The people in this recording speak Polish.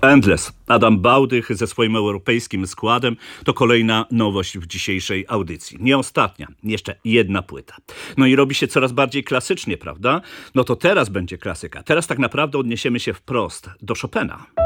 Endless. Adam Bałdych ze swoim europejskim składem to kolejna nowość w dzisiejszej audycji. Nie ostatnia, jeszcze jedna płyta. No i robi się coraz bardziej klasycznie, prawda? No to teraz będzie klasyka. Teraz tak naprawdę odniesiemy się wprost do Chopina.